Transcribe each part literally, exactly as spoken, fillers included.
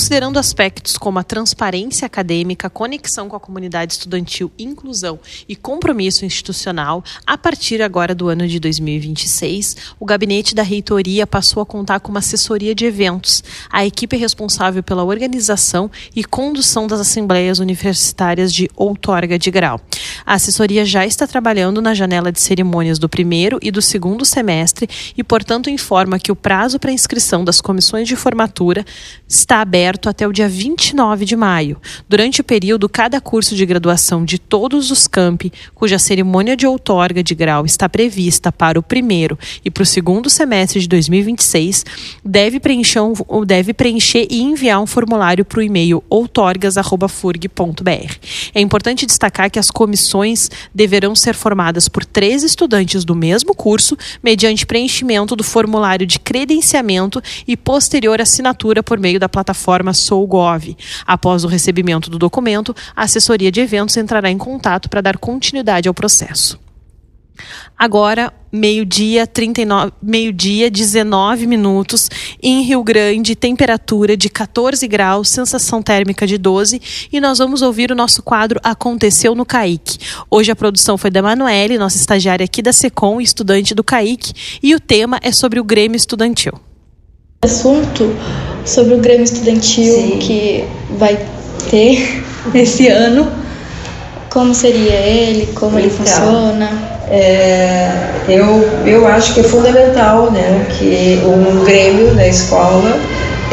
considerando aspectos como a transparência acadêmica, conexão com a comunidade estudantil, inclusão e compromisso institucional. A partir agora do ano de dois mil e vinte e seis, o gabinete da reitoria passou a contar com uma assessoria de eventos. A equipe é responsável pela organização e condução das assembleias universitárias de outorga de grau. A assessoria já está trabalhando na janela de cerimônias do primeiro e do segundo semestre e, portanto, informa que o prazo para inscrição das comissões de formatura está aberto até o dia vinte e nove de maio. Durante o período, cada curso de graduação de todos os campi, cuja cerimônia de outorga de grau está prevista para o primeiro e para o segundo semestre de dois mil e vinte e seis, deve preencher, um, deve preencher e enviar um formulário para o e-mail outorgas arroba furg ponto b r. É importante destacar que as comissões deverão ser formadas por três estudantes do mesmo curso, mediante preenchimento do formulário de credenciamento e posterior assinatura por meio da plataforma SouGov. Após o recebimento do documento, a assessoria de eventos entrará em contato para dar continuidade ao processo. Agora, meio-dia, trinta e nove, meio-dia, dezenove minutos, em Rio Grande, temperatura de catorze graus, sensação térmica de doze, e nós vamos ouvir o nosso quadro Aconteceu no CAIC. Hoje a produção foi da Emanuele, nossa estagiária aqui da SECOM, estudante do CAIC, e o tema é sobre o Grêmio Estudantil. Assunto sobre o Grêmio Estudantil Sim. que vai ter esse ano. Como seria ele, como então, ele funciona? É, eu, eu acho que é fundamental, né, que um Grêmio na escola,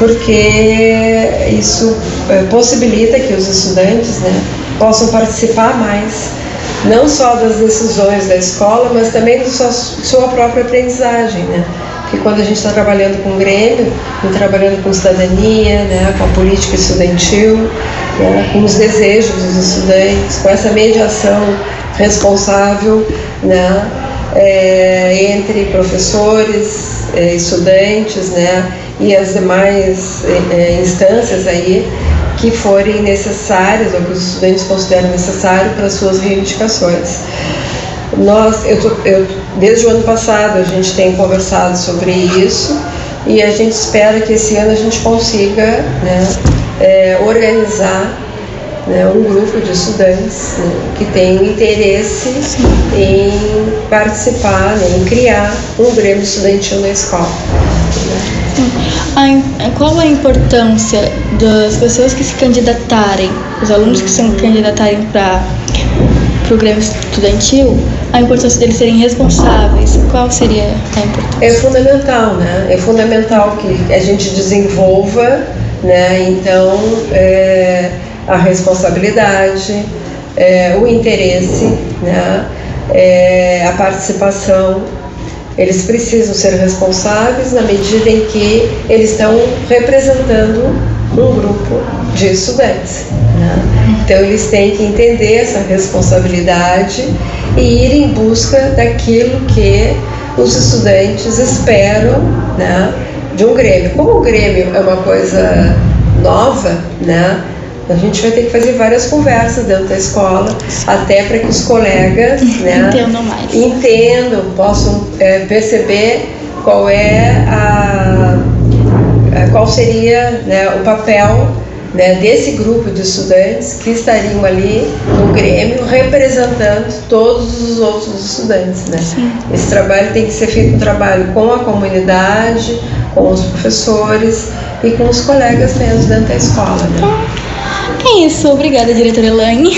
porque isso é, possibilita que os estudantes, né, possam participar mais, não só das decisões da escola, mas também da sua, sua própria aprendizagem, né? Porque quando a gente está trabalhando com o Grêmio, trabalhando com cidadania, né, com a política estudantil, né, com os desejos dos estudantes, com essa mediação responsável, né, é, entre professores, é, estudantes, né, e as demais é, instâncias aí que forem necessárias ou que os estudantes consideram necessário para as suas reivindicações. Nós, eu, eu, desde o ano passado a gente tem conversado sobre isso e a gente espera que esse ano a gente consiga, né, é, organizar, né, um grupo de estudantes, né, que tem interesse em participar, né, em criar um Grêmio Estudantil na escola. A, qual a importância das pessoas que se candidatarem, os alunos que se candidatarem para o Grêmio Estudantil, a importância deles serem responsáveis? Qual seria a importância? É fundamental, né? É fundamental que a gente desenvolva, né? Então, é, a responsabilidade, é, o interesse, né? É, a participação. Eles precisam ser responsáveis na medida em que eles estão representando um grupo de estudantes, né? Então eles têm que entender essa responsabilidade e ir em busca daquilo que os estudantes esperam, né, de um Grêmio. Como o Grêmio é uma coisa nova, né, a gente vai ter que fazer várias conversas dentro da escola, até para que os colegas, né, entendam mais, entendam, possam é, perceber qual é a, a qual seria, né, o papel, né, desse grupo de estudantes que estariam ali no Grêmio representando todos os outros estudantes, né? Sim. Esse trabalho tem que ser feito um trabalho com a comunidade, com os professores e com os colegas mesmo dentro da escola, né? É isso, obrigada, diretora Elaine.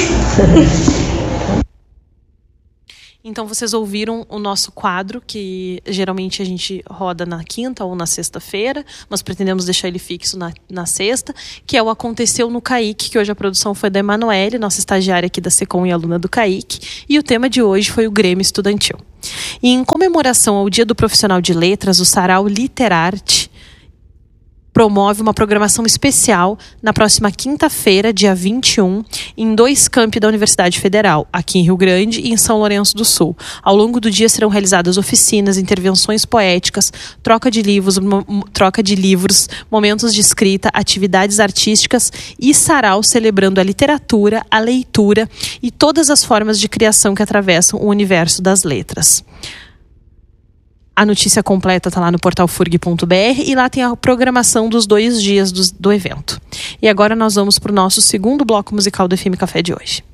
Então vocês ouviram o nosso quadro, que geralmente a gente roda na quinta ou na sexta-feira, mas pretendemos deixar ele fixo na, na sexta, que é o Aconteceu no CAIC, que hoje a produção foi da Emanuele, nossa estagiária aqui da SECOM e aluna do CAIC, e o tema de hoje foi o Grêmio Estudantil. E em comemoração ao Dia do Profissional de Letras, o Sarau Literarte promove uma programação especial na próxima quinta-feira, dia vinte e um, em dois campi da Universidade Federal, aqui em Rio Grande e em São Lourenço do Sul. Ao longo do dia serão realizadas oficinas, intervenções poéticas, troca de livros, mo- troca de livros, momentos de escrita, atividades artísticas e sarau celebrando a literatura, a leitura e todas as formas de criação que atravessam o universo das letras. A notícia completa está lá no portal furg ponto b r e lá tem a programação dos dois dias do, do evento. E agora nós vamos para o nosso segundo bloco musical do F M Café de hoje.